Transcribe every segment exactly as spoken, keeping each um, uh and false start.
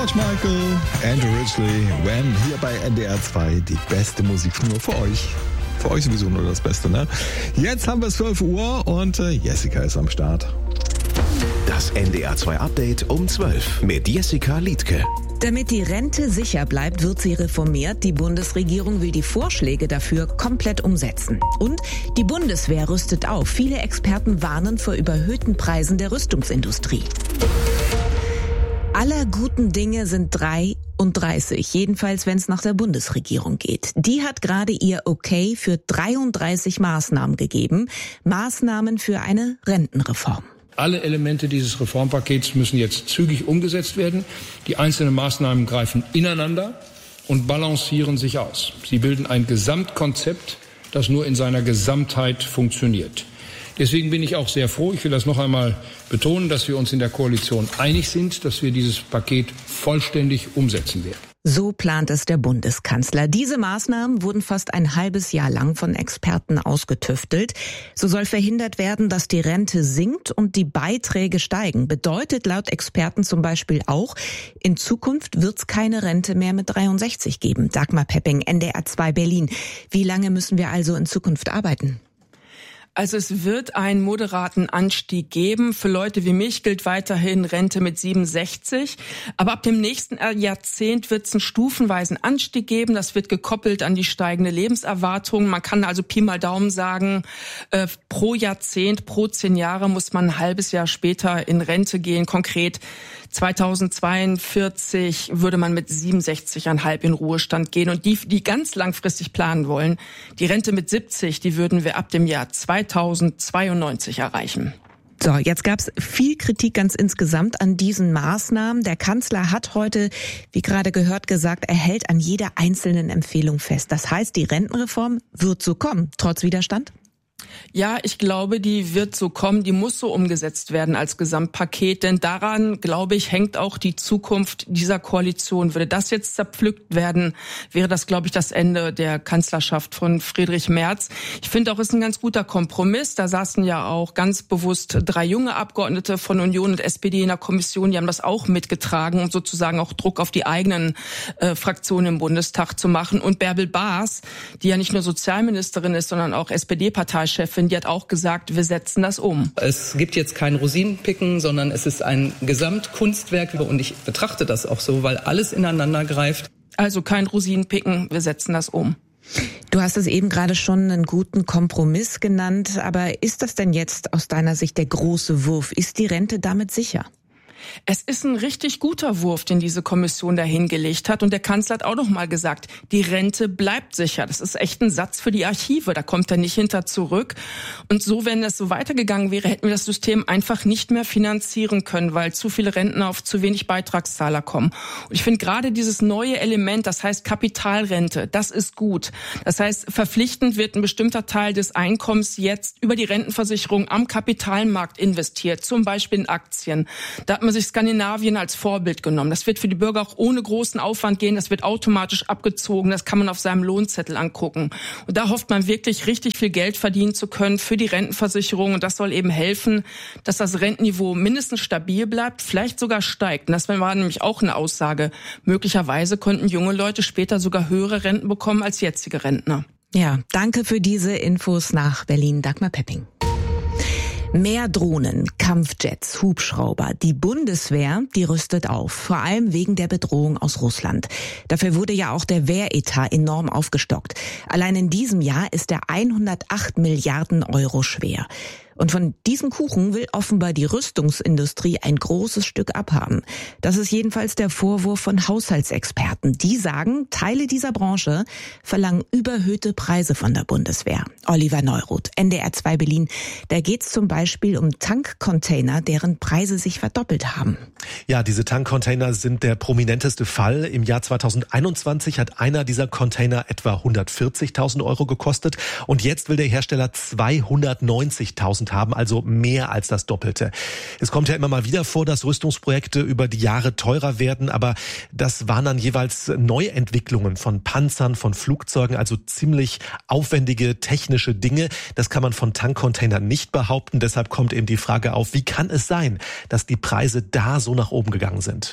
George Michael, Andrew Ridgeley, When, hier bei N D R zwei, die beste Musik nur für euch. Für euch sowieso nur das Beste, ne? Jetzt haben wir es zwölf Uhr und äh, Jessica ist am Start. Das N D R zwei Update um zwölf mit Jessica Liedtke. Damit die Rente sicher bleibt, wird sie reformiert. Die Bundesregierung will die Vorschläge dafür komplett umsetzen. Und die Bundeswehr rüstet auf. Viele Experten warnen vor überhöhten Preisen der Rüstungsindustrie. Aller guten Dinge sind dreiunddreißig, jedenfalls wenn es nach der Bundesregierung geht. Die hat gerade ihr Okay für dreiunddreißig Maßnahmen gegeben. Maßnahmen für eine Rentenreform. Alle Elemente dieses Reformpakets müssen jetzt zügig umgesetzt werden. Die einzelnen Maßnahmen greifen ineinander und balancieren sich aus. Sie bilden ein Gesamtkonzept, das nur in seiner Gesamtheit funktioniert. Deswegen bin ich auch sehr froh, ich will das noch einmal betonen, dass wir uns in der Koalition einig sind, dass wir dieses Paket vollständig umsetzen werden. So plant es der Bundeskanzler. Diese Maßnahmen wurden fast ein halbes Jahr lang von Experten ausgetüftelt. So soll verhindert werden, dass die Rente sinkt und die Beiträge steigen. Bedeutet laut Experten zum Beispiel auch, in Zukunft wird es keine Rente mehr mit dreiundsechzig geben. Dagmar Pepping, N D R zwei Berlin. Wie lange müssen wir also in Zukunft arbeiten? Also es wird einen moderaten Anstieg geben. Für Leute wie mich gilt weiterhin Rente mit siebenundsechzig. Aber ab dem nächsten Jahrzehnt wird es einen stufenweisen Anstieg geben. Das wird gekoppelt an die steigende Lebenserwartung. Man kann also Pi mal Daumen sagen, äh, pro Jahrzehnt, pro zehn Jahre muss man ein halbes Jahr später in Rente gehen. Konkret zweitausendzweiundvierzig würde man mit siebenundsechzig Komma fünf in Ruhestand gehen. Und die, die ganz langfristig planen wollen, die Rente mit siebzig, die würden wir ab dem Jahr zweitausendzweiundneunzig erreichen. So, jetzt gab es viel Kritik ganz insgesamt an diesen Maßnahmen. Der Kanzler hat heute, wie gerade gehört, gesagt, er hält an jeder einzelnen Empfehlung fest. Das heißt, die Rentenreform wird so kommen, trotz Widerstand? Ja, ich glaube, die wird so kommen, die muss so umgesetzt werden als Gesamtpaket, denn daran, glaube ich, hängt auch die Zukunft dieser Koalition. Würde das jetzt zerpflückt werden, wäre das, glaube ich, das Ende der Kanzlerschaft von Friedrich Merz. Ich finde auch, es ist ein ganz guter Kompromiss. Da saßen ja auch ganz bewusst drei junge Abgeordnete von Union und S P D in der Kommission, die haben das auch mitgetragen, um sozusagen auch Druck auf die eigenen äh, Fraktionen im Bundestag zu machen. Und Bärbel Baas, die ja nicht nur Sozialministerin ist, sondern auch S P D-Parteichefin, die hat auch gesagt, wir setzen das um. Es gibt jetzt kein Rosinenpicken, sondern es ist ein Gesamtkunstwerk und ich betrachte das auch so, weil alles ineinander greift. Also kein Rosinenpicken, wir setzen das um. Du hast es eben gerade schon einen guten Kompromiss genannt, aber ist das denn jetzt aus deiner Sicht der große Wurf? Ist die Rente damit sicher? Es ist ein richtig guter Wurf, den diese Kommission da hingelegt hat. Und der Kanzler hat auch noch mal gesagt, die Rente bleibt sicher. Das ist echt ein Satz für die Archive. Da kommt er nicht hinter zurück. Und so, wenn das so weitergegangen wäre, hätten wir das System einfach nicht mehr finanzieren können, weil zu viele Rentner auf zu wenig Beitragszahler kommen. Und ich finde gerade dieses neue Element, das heißt Kapitalrente, das ist gut. Das heißt, verpflichtend wird ein bestimmter Teil des Einkommens jetzt über die Rentenversicherung am Kapitalmarkt investiert, zum Beispiel in Aktien. Da hat man sich Skandinavien als Vorbild genommen. Das wird für die Bürger auch ohne großen Aufwand gehen. Das wird automatisch abgezogen. Das kann man auf seinem Lohnzettel angucken. Und da hofft man wirklich, richtig viel Geld verdienen zu können für die Rentenversicherung. Und das soll eben helfen, dass das Rentenniveau mindestens stabil bleibt, vielleicht sogar steigt. Und das war nämlich auch eine Aussage. Möglicherweise könnten junge Leute später sogar höhere Renten bekommen als jetzige Rentner. Ja, danke für diese Infos nach Berlin. Dagmar Pepping. Mehr Drohnen, Kampfjets, Hubschrauber. Die Bundeswehr, die rüstet auf, vor allem wegen der Bedrohung aus Russland. Dafür wurde ja auch der Wehretat enorm aufgestockt. Allein in diesem Jahr ist er hundertacht Milliarden Euro schwer. Und von diesem Kuchen will offenbar die Rüstungsindustrie ein großes Stück abhaben. Das ist jedenfalls der Vorwurf von Haushaltsexperten. Die sagen, Teile dieser Branche verlangen überhöhte Preise von der Bundeswehr. Oliver Neuroth, N D R zwei Berlin. Da geht es zum Beispiel um Tankcontainer, deren Preise sich verdoppelt haben. Ja, diese Tankcontainer sind der prominenteste Fall. Im Jahr zweitausendeinundzwanzig hat einer dieser Container etwa hundertvierzigtausend Euro gekostet. Und jetzt will der Hersteller zweihundertneunzigtausend haben, also mehr als das Doppelte. Es kommt ja immer mal wieder vor, dass Rüstungsprojekte über die Jahre teurer werden, aber das waren dann jeweils Neuentwicklungen von Panzern, von Flugzeugen, also ziemlich aufwendige technische Dinge. Das kann man von Tankcontainern nicht behaupten. Deshalb kommt eben die Frage auf, wie kann es sein, dass die Preise da so nach oben gegangen sind?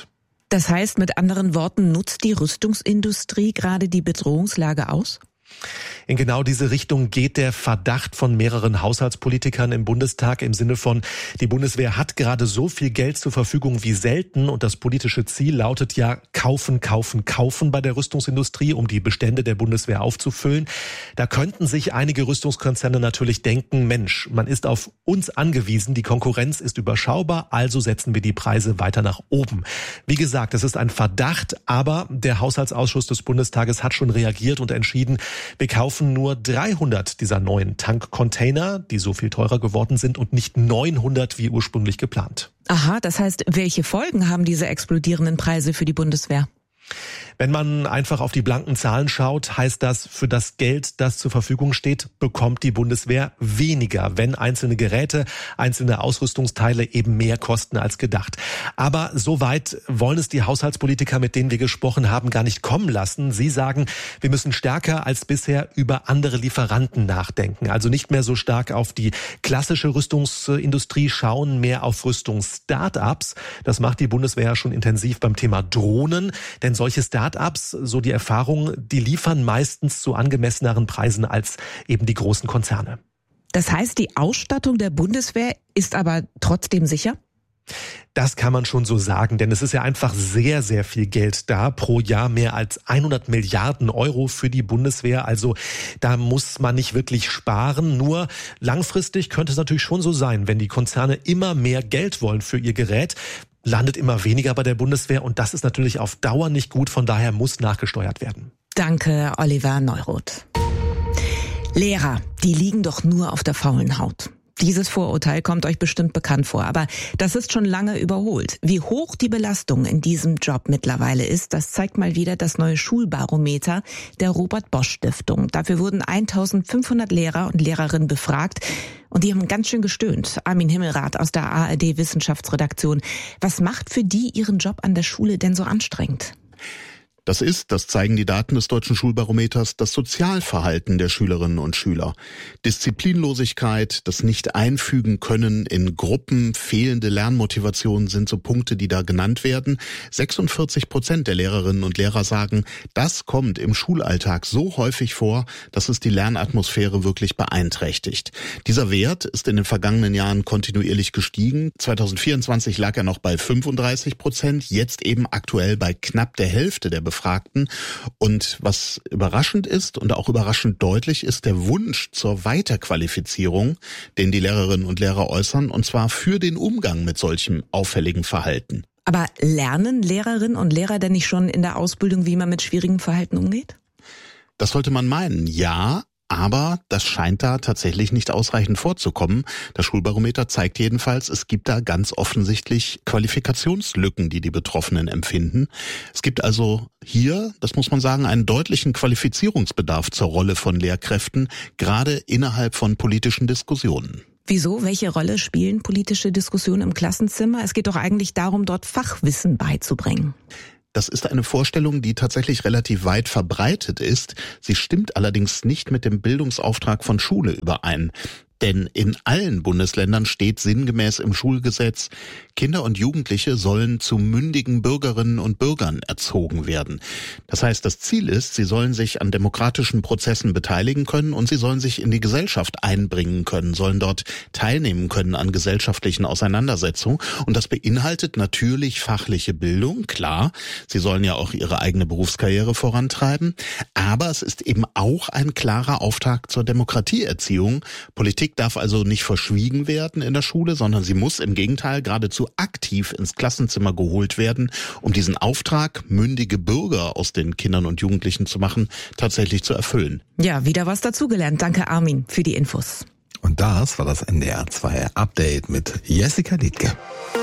Das heißt, mit anderen Worten, nutzt die Rüstungsindustrie gerade die Bedrohungslage aus? In genau diese Richtung geht der Verdacht von mehreren Haushaltspolitikern im Bundestag im Sinne von, die Bundeswehr hat gerade so viel Geld zur Verfügung wie selten und das politische Ziel lautet ja kaufen, kaufen, kaufen bei der Rüstungsindustrie, um die Bestände der Bundeswehr aufzufüllen. Da könnten sich einige Rüstungskonzerne natürlich denken, Mensch, man ist auf uns angewiesen, die Konkurrenz ist überschaubar, also setzen wir die Preise weiter nach oben. Wie gesagt, es ist ein Verdacht, aber der Haushaltsausschuss des Bundestages hat schon reagiert und entschieden, wir kaufen nur dreihundert dieser neuen Tankcontainer, die so viel teurer geworden sind und nicht neunhundert wie ursprünglich geplant. Aha, das heißt, welche Folgen haben diese explodierenden Preise für die Bundeswehr? Wenn man einfach auf die blanken Zahlen schaut, heißt das, für das Geld, das zur Verfügung steht, bekommt die Bundeswehr weniger, wenn einzelne Geräte, einzelne Ausrüstungsteile eben mehr kosten als gedacht. Aber so weit wollen es die Haushaltspolitiker, mit denen wir gesprochen haben, gar nicht kommen lassen. Sie sagen, wir müssen stärker als bisher über andere Lieferanten nachdenken. Also nicht mehr so stark auf die klassische Rüstungsindustrie schauen, mehr auf Rüstungs-Startups. Das macht die Bundeswehr ja schon intensiv beim Thema Drohnen, denn solche Start-ups, so die Erfahrung, die liefern meistens zu angemesseneren Preisen als eben die großen Konzerne. Das heißt, die Ausstattung der Bundeswehr ist aber trotzdem sicher? Das kann man schon so sagen, denn es ist ja einfach sehr, sehr viel Geld da. Pro Jahr mehr als hundert Milliarden Euro für die Bundeswehr. Also da muss man nicht wirklich sparen. Nur langfristig könnte es natürlich schon so sein, wenn die Konzerne immer mehr Geld wollen für ihr Gerät, landet immer weniger bei der Bundeswehr und das ist natürlich auf Dauer nicht gut, von daher muss nachgesteuert werden. Danke, Oliver Neuroth. Lehrer, die liegen doch nur auf der faulen Haut. Dieses Vorurteil kommt euch bestimmt bekannt vor, aber das ist schon lange überholt. Wie hoch die Belastung in diesem Job mittlerweile ist, das zeigt mal wieder das neue Schulbarometer der Robert-Bosch-Stiftung. Dafür wurden eintausendfünfhundert Lehrer und Lehrerinnen befragt und die haben ganz schön gestöhnt. Armin Himmelrath aus der A R D-Wissenschaftsredaktion. Was macht für die ihren Job an der Schule denn so anstrengend? Das ist, das zeigen die Daten des Deutschen Schulbarometers, das Sozialverhalten der Schülerinnen und Schüler. Disziplinlosigkeit, das Nicht-Einfügen können in Gruppen, fehlende Lernmotivation sind so Punkte, die da genannt werden. sechsundvierzig Prozent der Lehrerinnen und Lehrer sagen, das kommt im Schulalltag so häufig vor, dass es die Lernatmosphäre wirklich beeinträchtigt. Dieser Wert ist in den vergangenen Jahren kontinuierlich gestiegen. zweitausendvierundzwanzig lag er noch bei fünfunddreißig Prozent, jetzt eben aktuell bei knapp der Hälfte der Befragten. Und was überraschend ist und auch überraschend deutlich ist der Wunsch zur Weiterqualifizierung, den die Lehrerinnen und Lehrer äußern, und zwar für den Umgang mit solchem auffälligen Verhalten. Aber lernen Lehrerinnen und Lehrer denn nicht schon in der Ausbildung, wie man mit schwierigem Verhalten umgeht? Das sollte man meinen, ja. Aber das scheint da tatsächlich nicht ausreichend vorzukommen. Das Schulbarometer zeigt jedenfalls, es gibt da ganz offensichtlich Qualifikationslücken, die die Betroffenen empfinden. Es gibt also hier, das muss man sagen, einen deutlichen Qualifizierungsbedarf zur Rolle von Lehrkräften, gerade innerhalb von politischen Diskussionen. Wieso? Welche Rolle spielen politische Diskussionen im Klassenzimmer? Es geht doch eigentlich darum, dort Fachwissen beizubringen. Das ist eine Vorstellung, die tatsächlich relativ weit verbreitet ist. Sie stimmt allerdings nicht mit dem Bildungsauftrag von Schule überein. Denn in allen Bundesländern steht sinngemäß im Schulgesetz, Kinder und Jugendliche sollen zu mündigen Bürgerinnen und Bürgern erzogen werden. Das heißt, das Ziel ist, sie sollen sich an demokratischen Prozessen beteiligen können und sie sollen sich in die Gesellschaft einbringen können, sollen dort teilnehmen können an gesellschaftlichen Auseinandersetzungen. Und das beinhaltet natürlich fachliche Bildung, klar. Sie sollen ja auch ihre eigene Berufskarriere vorantreiben. Aber es ist eben auch ein klarer Auftrag zur Demokratieerziehung. Politik darf also nicht verschwiegen werden in der Schule, sondern sie muss im Gegenteil geradezu aktiv ins Klassenzimmer geholt werden, um diesen Auftrag, mündige Bürger aus den Kindern und Jugendlichen zu machen, tatsächlich zu erfüllen. Ja, wieder was dazugelernt. Danke, Armin, für die Infos. Und das war das N D R zwei Update mit Jessica Liedtke.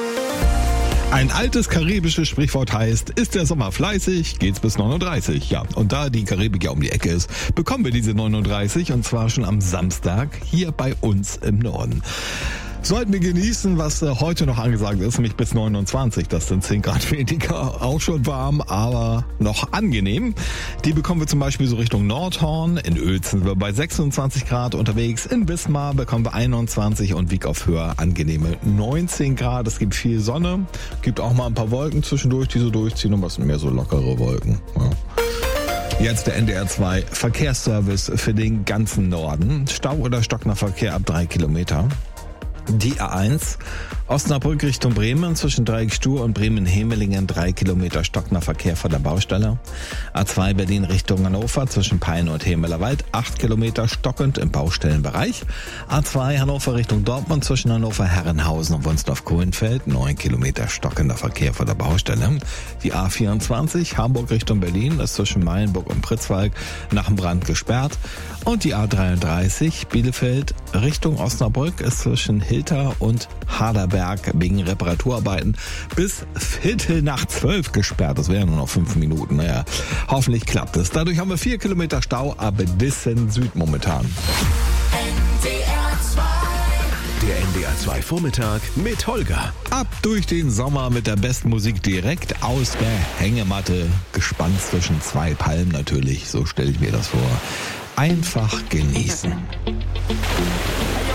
Ein altes karibisches Sprichwort heißt, ist der Sommer fleißig, geht's bis neununddreißig. Ja, und da die Karibik ja um die Ecke ist, bekommen wir diese neununddreißig und zwar schon am Samstag hier bei uns im Norden. Sollten wir genießen, was äh, heute noch angesagt ist, nämlich bis neunundzwanzig. Das sind zehn Grad weniger, auch schon warm, aber noch angenehm. Die bekommen wir zum Beispiel so Richtung Nordhorn. In Oelz sind wir bei sechsundzwanzig Grad unterwegs. In Wismar bekommen wir einundzwanzig und Wieg auf Höhe angenehme neunzehn Grad. Es gibt viel Sonne, gibt auch mal ein paar Wolken zwischendurch, die so durchziehen, und was sind mehr so lockere Wolken. Ja. Jetzt der N D R zwei Verkehrsservice für den ganzen Norden. Stau oder stockender Verkehr ab drei Kilometer. Die A eins Osnabrück Richtung Bremen zwischen Dreieckstuhl und Bremen-Hemelingen drei Kilometer stockender Verkehr vor der Baustelle. A zwei Berlin Richtung Hannover zwischen Peine und Hemelerwald acht Kilometer stockend im Baustellenbereich. A zwei Hannover Richtung Dortmund zwischen Hannover Herrenhausen und Wunsdorf-Kohlenfeld neun Kilometer stockender Verkehr vor der Baustelle. Die A vierundzwanzig Hamburg Richtung Berlin ist zwischen Meilenburg und Pritzwalk nach dem Brand gesperrt. Und die A dreiunddreißig Bielefeld Richtung Osnabrück ist zwischen Hilter und Harderberg wegen Reparaturarbeiten bis Viertel nach zwölf gesperrt. Das wären nur noch fünf Minuten. Naja, hoffentlich klappt es. Dadurch haben wir vier Kilometer Stau ab Dissen Süd momentan. Der N D R zwei Vormittag mit Holger. Ab durch den Sommer mit der besten Musik direkt aus der Hängematte. Gespannt zwischen zwei Palmen natürlich. So stelle ich mir das vor. Einfach genießen.